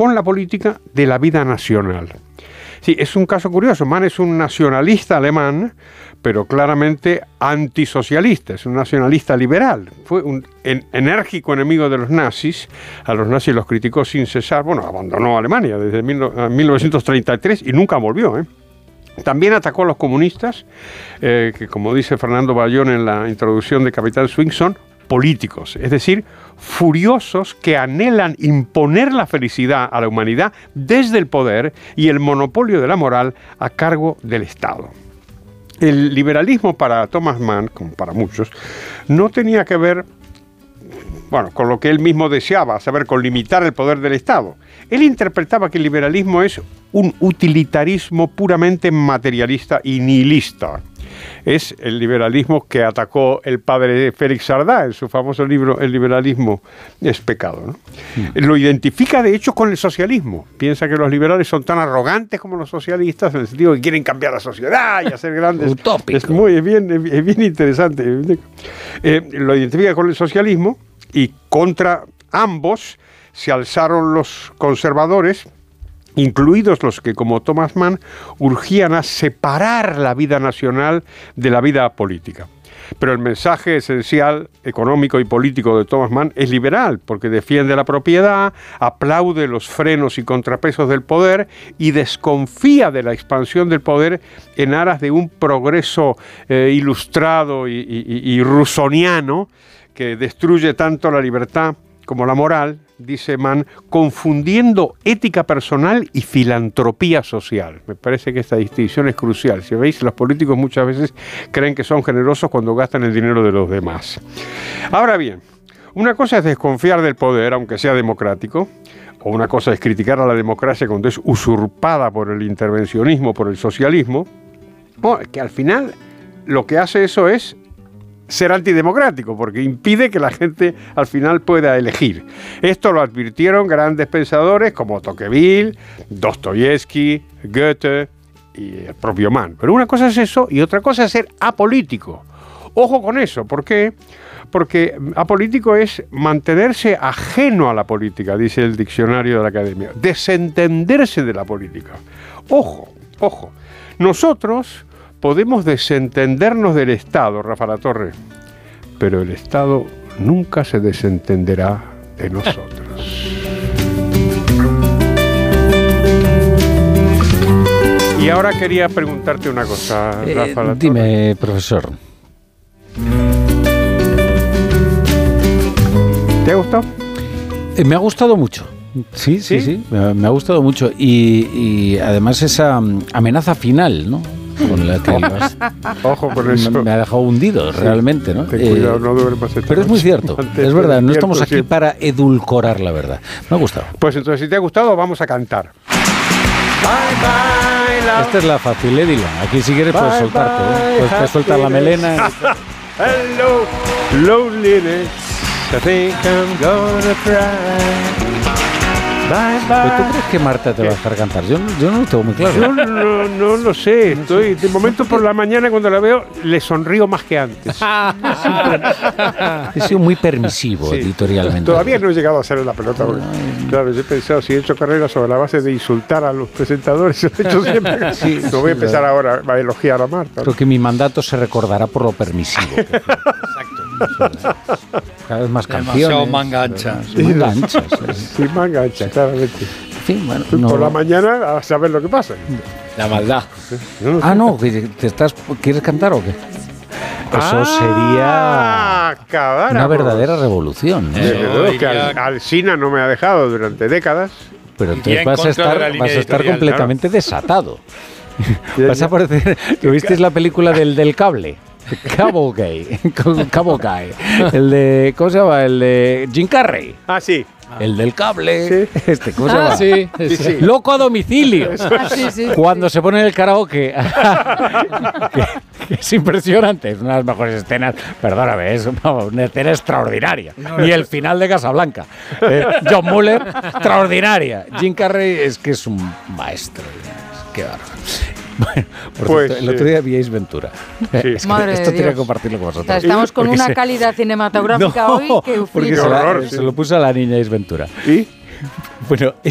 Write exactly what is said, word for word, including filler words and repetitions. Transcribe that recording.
con la política de la vida nacional. Sí, es un caso curioso. Mann es un nacionalista alemán, pero claramente antisocialista, es un nacionalista liberal. Fue un en, enérgico enemigo de los nazis, a los nazis los criticó sin cesar. Bueno, abandonó Alemania desde mil novecientos treinta y tres y nunca volvió, ¿eh? También atacó a los comunistas, eh, que como dice Fernando Bayón en la introducción de Capitán Swing, son políticos, es decir, furiosos que anhelan imponer la felicidad a la humanidad desde el poder y el monopolio de la moral a cargo del Estado. El liberalismo para Thomas Mann, como para muchos, no tenía que ver, bueno, con lo que él mismo deseaba, a saber, con limitar el poder del Estado. Él interpretaba que el liberalismo es un utilitarismo puramente materialista y nihilista. Es el liberalismo que atacó el padre Félix Sardá en su famoso libro El liberalismo es pecado, ¿no? Mm. Lo identifica de hecho con el socialismo. Piensa que los liberales son tan arrogantes como los socialistas, en el sentido que quieren cambiar la sociedad y hacer grandes... Utópico. Es muy es bien, es bien interesante. Eh, lo identifica con el socialismo y contra ambos se alzaron los conservadores, incluidos los que, como Thomas Mann, urgían a separar la vida nacional de la vida política. Pero el mensaje esencial, económico y político de Thomas Mann es liberal, porque defiende la propiedad, aplaude los frenos y contrapesos del poder y desconfía de la expansión del poder en aras de un progreso eh, ilustrado y, y, y rusoniano que destruye tanto la libertad como la moral, dice Mann, confundiendo ética personal y filantropía social. Me parece que esta distinción es crucial. Si veis, los políticos muchas veces creen que son generosos cuando gastan el dinero de los demás. Ahora bien, una cosa es desconfiar del poder, aunque sea democrático, o una cosa es criticar a la democracia cuando es usurpada por el intervencionismo, por el socialismo, o que al final lo que hace eso es ser antidemocrático, porque impide que la gente al final pueda elegir. Esto lo advirtieron grandes pensadores como Tocqueville, Dostoyevsky, Goethe y el propio Mann. Pero una cosa es eso y otra cosa es ser apolítico. Ojo con eso, ¿por qué? Porque apolítico es mantenerse ajeno a la política, dice el diccionario de la Academia, desentenderse de la política. Ojo, ojo, nosotros podemos desentendernos del Estado, Rafa La Torre, pero el Estado nunca se desentenderá de nosotros. Y ahora quería preguntarte una cosa, Rafa eh, La Torre. Dime, profesor. ¿Te ha gustado? Eh, me ha gustado mucho. Sí, sí, sí, sí. Me, me ha gustado mucho. Y, y además esa um, amenaza final, ¿no? Con la que vas, ojo con eso. Me, me ha dejado hundido, sí, realmente, ¿no? Ten cuidado, eh, no duermas esta Pero noche. es muy cierto, es verdad, no estamos aquí siempre para edulcorar la verdad. Me ha gustado. Pues entonces, si te ha gustado, vamos a cantar. Bye, bye, love. Esta es la fácil, eh, Dylan. Aquí si quieres puedes soltarte, ¿eh? Puedes, puedes soltar la melena. Hello, loneliness, I think I'm gonna cry. Bye, bye. ¿Tú crees que Marta te va a dejar cantar? Yo, yo no lo tengo muy claro. Yo no, no, no lo sé. Estoy, de momento por la mañana cuando la veo le sonrío más que antes. He sido muy permisivo, sí, editorialmente. Todavía no he llegado a hacer la pelota. Porque, claro, yo he pensado, si he hecho carrera sobre la base de insultar a los presentadores, lo he hecho siempre. Sí, no voy a empezar sí, ahora a elogiar a Marta. Creo que mi mandato se recordará por lo permisivo. Exacto. Cada vez más canciones. Demasiado manga ancha. Sí, manga ancha. Sí, manga ancha, claramente. En fin, bueno, no. Por la no. mañana a saber lo que pasa. La maldad. No, no ah, no, ¿te estás, ¿quieres cantar o qué? Eso ah, sería cabáramos. Una verdadera revolución. ¿Eh? Verdad, que al, Alsina no me ha dejado durante décadas. Pero entonces vas a estar, vas a estar completamente claro. desatado. Vas a parecer... ¿Tuvisteis la película del, del cable? Cabo Gay, Cabo Gay, el de, ¿cómo se llama? El de Jim Carrey. Ah, sí. El del cable. Sí. Este, ¿cómo se ah, llama? Sí, sí, sí. Loco a domicilio. Ah, sí, sí. Cuando se pone en el karaoke. que, que es impresionante. Es una de las mejores escenas. Perdóname, es una escena extraordinaria. No, y el final de Casablanca. Eh, John Muller, extraordinaria. Jim Carrey es que es un maestro. Qué bárbaro. Bueno, por pues, cierto, el otro día vi Ace Ventura. Sí. Es que Madre esto de tenía Dios. que compartirlo con vosotros. O sea, estamos con porque una se... calidad cinematográfica no, hoy que porque flipa. se, la, horror, se sí. lo puso a la niña Ace Ventura. ¿Y? Bueno,